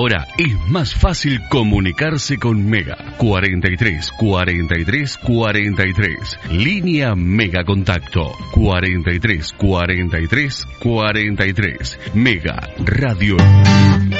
Ahora es más fácil comunicarse con Mega. 43 43 43. Línea Mega Contacto. 43 43 43. Mega Radio.